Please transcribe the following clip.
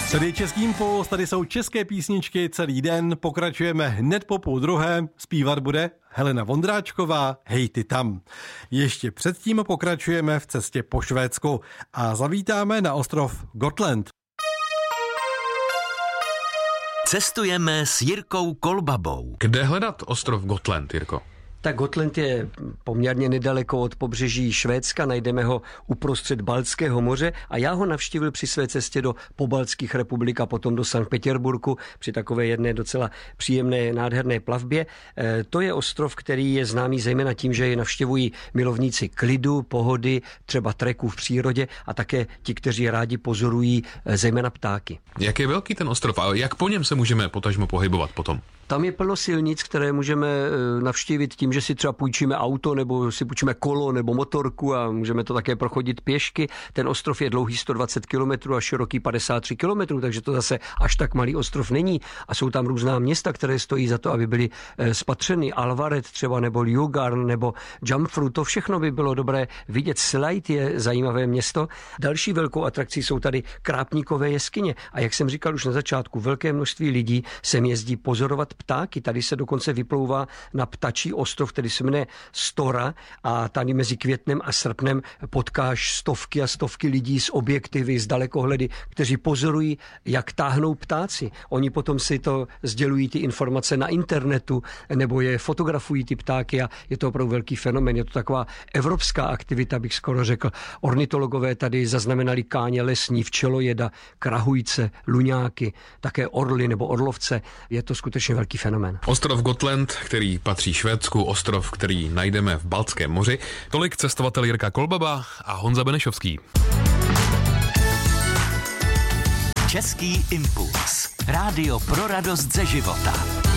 Tady je Český Impuls, tady jsou české písničky celý den, pokračujeme hned po 12:30, zpívat bude Helena Vondráčková, Hej ty tam. Ještě předtím pokračujeme v cestě po Švédsku a zavítáme na ostrov Gotland. Cestujeme s Jirkou Kolbabou. Kde hledat ostrov Gotland, Jirko? Tak Gotland je poměrně nedaleko od pobřeží Švédska, najdeme ho uprostřed Baltského moře a já ho navštívil při své cestě do pobaltských republik a potom do Sankt Petěrburku při takové jedné docela příjemné, nádherné plavbě. To je ostrov, který je známý zejména tím, že je navštěvují milovníci klidu, pohody, třeba treků v přírodě a také ti, kteří rádi pozorují zejména ptáky. Jak je velký ten ostrov a jak po něm se můžeme potažmo pohybovat potom? Tam je plno silnic, které můžeme navštívit tím, že si třeba půjčíme auto nebo si půjčíme kolo nebo motorku a můžeme to také prochodit pěšky. Ten ostrov je dlouhý 120 km a široký 53 km, takže to zase až tak malý ostrov není. A jsou tam různá města, které stojí za to, aby byly spatřeny. Alvaret třeba nebo Ljugarn nebo Jamfru, to všechno by bylo dobré vidět. Slajt je zajímavé město. Další velkou atrakcí jsou tady Krápníkové jeskyně. A jak jsem říkal už na začátku, velké množství lidí sem jezdí pozorovat ptáky. Tady se dokonce vyplouvá na ptačí ostrov, který se jmenuje Stora a tady mezi květnem a srpnem potkáš stovky a stovky lidí s objektivy, s dalekohledy, kteří pozorují, jak táhnou ptáci. Oni potom si to sdělují ty informace na internetu nebo je fotografují ty ptáky a je to opravdu velký fenomén. Je to taková evropská aktivita, bych skoro řekl. Ornitologové tady zaznamenali káně lesní, včelojeda, krahujce, luňáky, také orly nebo orlovce. Je to skutečně velký fenomén. Ostrov Gotland, který patří Švédsku, ostrov, který najdeme v Baltském moři. Tolik cestovatel Jirka Kolbaba a Honza Benešovský. Český Impuls. Rádio pro radost ze života.